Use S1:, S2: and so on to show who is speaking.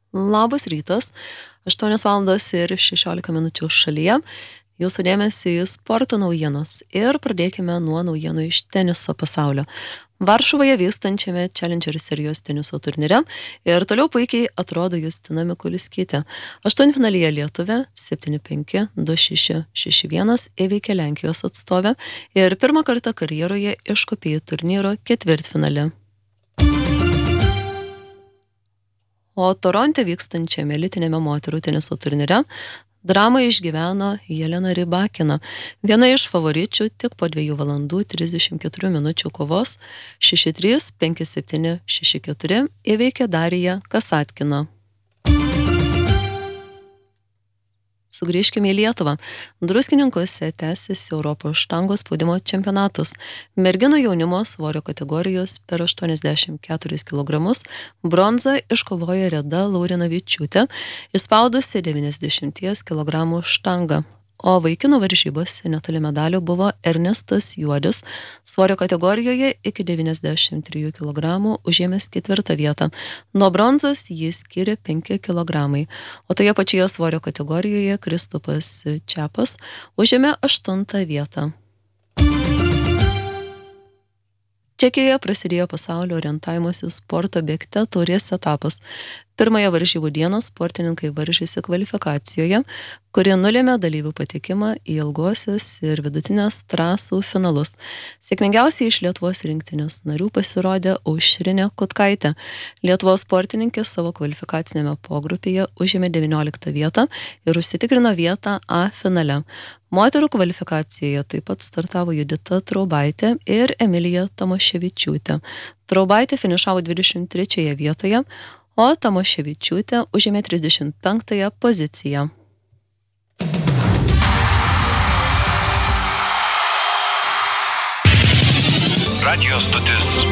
S1: Labas rytas, 8 valandos ir 16 minučių šalyje. Jūsų dėmesį į sporto naujienos ir pradėkime nuo naujienų iš teniso pasaulio. Varšuvoje vykstančiame Challenger serijos teniso turnyre ir toliau puikiai atrodo Justina Mikuliskytė. Aštuntfinalyje Lietuvė 7-5, 2-6, 6-1 įveikė Lenkijos atstovę ir pirmą kartą karjeroje iškopė į turnyro ketvirtfinalį. O Toronte vykstančiame elitinėme moterų teniso turnyre dramą išgyveno Jelena Rybakina. Viena iš favoričių tik po 2 valandų 34 minučių kovos 6-3, 5-7, 6-4 įveikė Dariją Kasatkiną. Sugrįžkime į Lietuvą. Druskininkuose tęsiasi Europos štangos spaudimo čempionatas. Merginų jaunimo svorio kategorijos per 84 kg bronzą iškovojo Reda Laurinavičiūtė, išspaudusi 90 kg štangą. O vaikinų varžybose netoli medalio buvo Ernestas Juodis. Svorio kategorijoje iki 93 kg užėmęs 4. vietą. Nuo bronzos jis skyrė 5 kg. O toje pačioje svorio kategorijoje Kristupas Čiapas užėmė 8. vietą. Čekijoje prasidėjo pasaulio orientavimosi sporto bėgte taurės etapas. Pirmąją varžybų dieną sportininkai varžėsi kvalifikacijoje, kuri nulėmė dalyvių patekimą į ilgosios ir vidutinės trasų finalus. Sėkmingiausiai iš Lietuvos rinktinės narių pasirodė Aušrinė Kutkaitė. Lietuvos sportininkė savo kvalifikacinėme pogrupėje užėmė 19 vietą ir užsitikrino vietą A finale. Moterų kvalifikacijoje taip pat startavo Judita Traubaitė ir Emilija Tamoševičiūtė. Traubaitė finišavo 23 vietoje, o Tamoševičiūtė užėmė 35 poziciją.
S2: Radio stotis